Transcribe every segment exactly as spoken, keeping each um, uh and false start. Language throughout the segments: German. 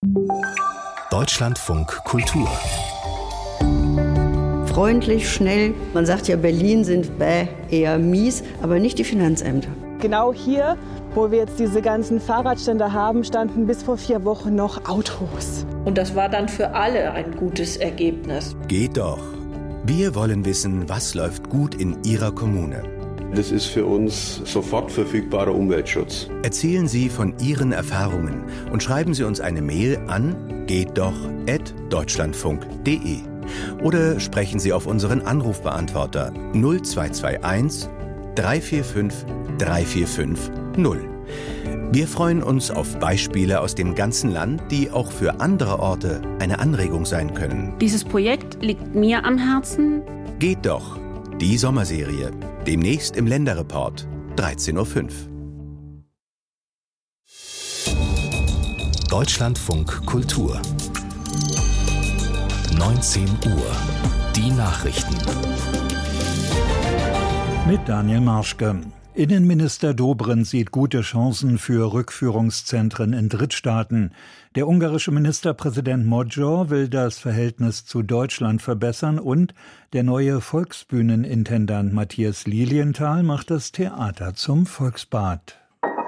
Deutschlandfunk Kultur. Freundlich, schnell. Man sagt ja, Berlin sind bäh, eher mies, aber nicht die Finanzämter. Genau hier, wo wir jetzt diese ganzen Fahrradständer haben, standen bis vor vier Wochen noch Autos. Und das war dann für alle ein gutes Ergebnis. Geht doch. Wir wollen wissen, was läuft gut in Ihrer Kommune. Das ist für uns sofort verfügbarer Umweltschutz. Erzählen Sie von Ihren Erfahrungen und schreiben Sie uns eine Mail an gehtdoch at deutschlandfunk punkt de oder sprechen Sie auf unseren Anrufbeantworter null zwei zwei eins drei vier fünf drei vier fünf null. Wir freuen uns auf Beispiele aus dem ganzen Land, die auch für andere Orte eine Anregung sein können. Dieses Projekt liegt mir am Herzen. Geht doch. Die Sommerserie. Demnächst im Länderreport. dreizehn Uhr fünf. Deutschlandfunk Kultur. neunzehn Uhr. Die Nachrichten. Mit Daniel Marschke. Innenminister Dobrindt sieht gute Chancen für Rückführungszentren in Drittstaaten. Der ungarische Ministerpräsident Magyar will das Verhältnis zu Deutschland verbessern und der neue Volksbühnenintendant Matthias Lilienthal macht das Theater zum Volksbad.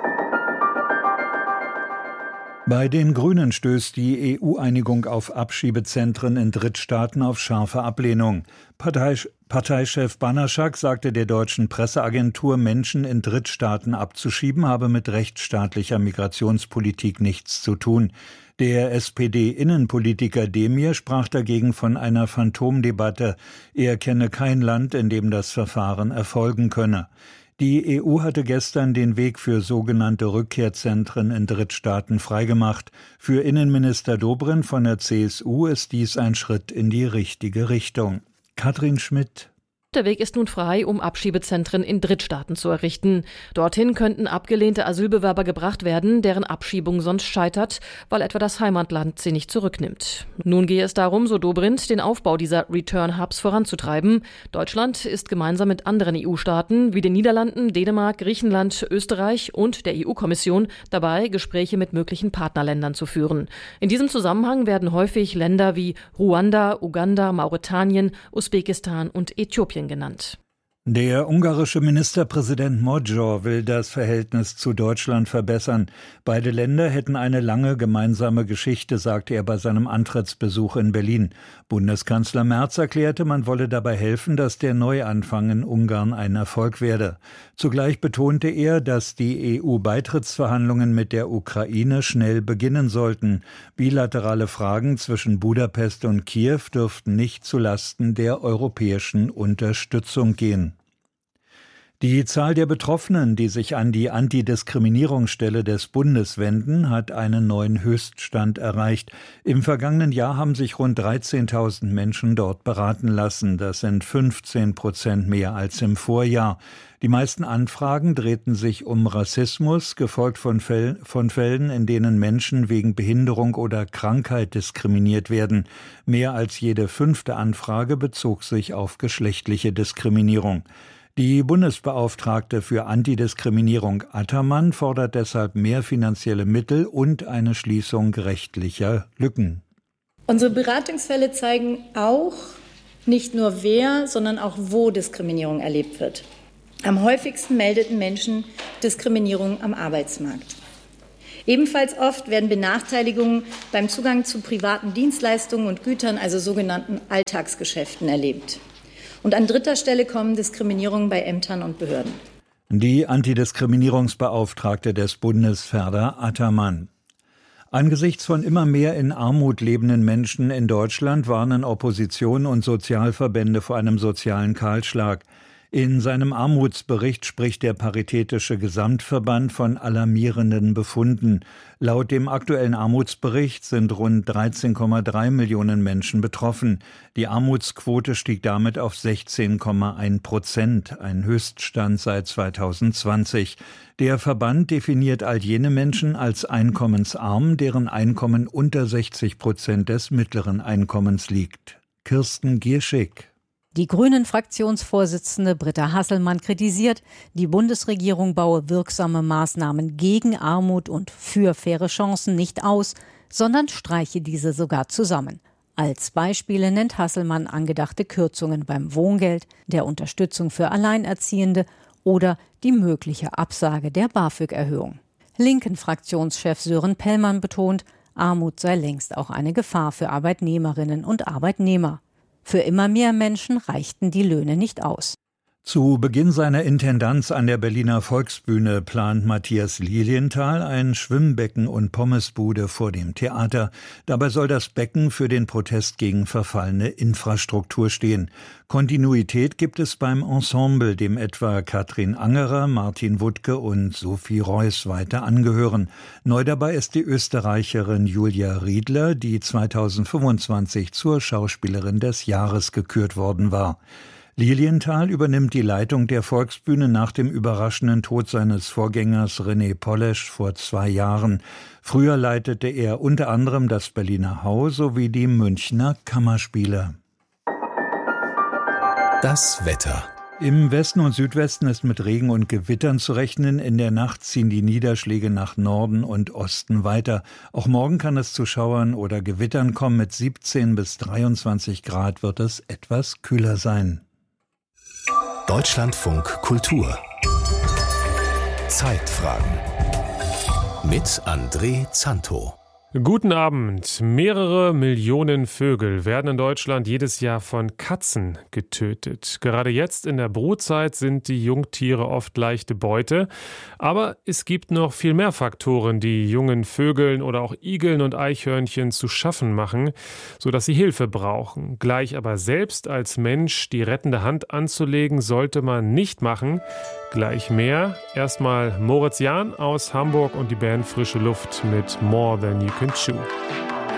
Bei den Grünen stößt die E U-Einigung auf Abschiebezentren in Drittstaaten auf scharfe Ablehnung. Partei, Parteichef Banaschak sagte der deutschen Presseagentur, Menschen in Drittstaaten abzuschieben, habe mit rechtsstaatlicher Migrationspolitik nichts zu tun. Der S P D-Innenpolitiker Demir sprach dagegen von einer Phantomdebatte. Er kenne kein Land, in dem das Verfahren erfolgen könne. Die E U hatte gestern den Weg für sogenannte Rückkehrzentren in Drittstaaten freigemacht. Für Innenminister Dobrindt von der C S U ist dies ein Schritt in die richtige Richtung. Katrin Schmidt. Der Weg ist nun frei, um Abschiebezentren in Drittstaaten zu errichten. Dorthin könnten abgelehnte Asylbewerber gebracht werden, deren Abschiebung sonst scheitert, weil etwa das Heimatland sie nicht zurücknimmt. Nun gehe es darum, so Dobrindt, den Aufbau dieser Return-Hubs voranzutreiben. Deutschland ist gemeinsam mit anderen E U-Staaten wie den Niederlanden, Dänemark, Griechenland, Österreich und der E U-Kommission dabei, Gespräche mit möglichen Partnerländern zu führen. In diesem Zusammenhang werden häufig Länder wie Ruanda, Uganda, Mauretanien, Usbekistan und Äthiopien genannt. Der ungarische Ministerpräsident Magyar will das Verhältnis zu Deutschland verbessern. Beide Länder hätten eine lange gemeinsame Geschichte, sagte er bei seinem Antrittsbesuch in Berlin. Bundeskanzler Merz erklärte, man wolle dabei helfen, dass der Neuanfang in Ungarn ein Erfolg werde. Zugleich betonte er, dass die E U-Beitrittsverhandlungen mit der Ukraine schnell beginnen sollten. Bilaterale Fragen zwischen Budapest und Kiew dürften nicht zulasten der europäischen Unterstützung gehen. Die Zahl der Betroffenen, die sich an die Antidiskriminierungsstelle des Bundes wenden, hat einen neuen Höchststand erreicht. Im vergangenen Jahr haben sich rund dreizehntausend Menschen dort beraten lassen. Das sind fünfzehn Prozent mehr als im Vorjahr. Die meisten Anfragen drehten sich um Rassismus, gefolgt von Fällen, von Fällen, in denen Menschen wegen Behinderung oder Krankheit diskriminiert werden. Mehr als jede fünfte Anfrage bezog sich auf geschlechtliche Diskriminierung. Die Bundesbeauftragte für Antidiskriminierung Attermann fordert deshalb mehr finanzielle Mittel und eine Schließung rechtlicher Lücken. Unsere Beratungsfälle zeigen auch nicht nur wer, sondern auch wo Diskriminierung erlebt wird. Am häufigsten meldeten Menschen Diskriminierung am Arbeitsmarkt. Ebenfalls oft werden Benachteiligungen beim Zugang zu privaten Dienstleistungen und Gütern, also sogenannten Alltagsgeschäften, erlebt. Und an dritter Stelle kommen Diskriminierungen bei Ämtern und Behörden. Die Antidiskriminierungsbeauftragte des Bundes Ferda Attermann. Angesichts von immer mehr in Armut lebenden Menschen in Deutschland warnen Opposition und Sozialverbände vor einem sozialen Kahlschlag. In seinem Armutsbericht spricht der Paritätische Gesamtverband von alarmierenden Befunden. Laut dem aktuellen Armutsbericht sind rund dreizehn Komma drei Millionen Menschen betroffen. Die Armutsquote stieg damit auf sechzehn Komma eins Prozent, ein Höchststand seit zweitausendzwanzig. Der Verband definiert all jene Menschen als einkommensarm, deren Einkommen unter sechzig Prozent des mittleren Einkommens liegt. Kirsten Gierschick. Die Grünen-Fraktionsvorsitzende Britta Hasselmann kritisiert, die Bundesregierung baue wirksame Maßnahmen gegen Armut und für faire Chancen nicht aus, sondern streiche diese sogar zusammen. Als Beispiele nennt Hasselmann angedachte Kürzungen beim Wohngeld, der Unterstützung für Alleinerziehende oder die mögliche Absage der BAföG-Erhöhung. Linken-Fraktionschef Sören Pellmann betont, Armut sei längst auch eine Gefahr für Arbeitnehmerinnen und Arbeitnehmer. Für immer mehr Menschen reichten die Löhne nicht aus. Zu Beginn seiner Intendanz an der Berliner Volksbühne plant Matthias Lilienthal ein Schwimmbecken und Pommesbude vor dem Theater. Dabei soll das Becken für den Protest gegen verfallene Infrastruktur stehen. Kontinuität gibt es beim Ensemble, dem etwa Katrin Angerer, Martin Wuttke und Sophie Reuss weiter angehören. Neu dabei ist die Österreicherin Julia Riedler, die zweitausendfünfundzwanzig zur Schauspielerin des Jahres gekürt worden war. Lilienthal übernimmt die Leitung der Volksbühne nach dem überraschenden Tod seines Vorgängers René Polesch vor zwei Jahren. Früher leitete er unter anderem das Berliner Hau sowie die Münchner Kammerspiele. Das Wetter. Im Westen und Südwesten ist mit Regen und Gewittern zu rechnen. In der Nacht ziehen die Niederschläge nach Norden und Osten weiter. Auch morgen kann es zu Schauern oder Gewittern kommen. Mit siebzehn bis dreiundzwanzig Grad wird es etwas kühler sein. Deutschlandfunk Kultur. Zeitfragen. Mit André Zanto. Guten Abend. Mehrere Millionen Vögel werden in Deutschland jedes Jahr von Katzen getötet. Gerade jetzt in der Brutzeit sind die Jungtiere oft leichte Beute. Aber es gibt noch viel mehr Faktoren, die jungen Vögeln oder auch Igeln und Eichhörnchen zu schaffen machen, sodass sie Hilfe brauchen. Gleich aber selbst als Mensch die rettende Hand anzulegen, sollte man nicht machen. Gleich mehr. Erstmal Moritz Jahn aus Hamburg und die Band Frische Luft mit More Than You Can Chew.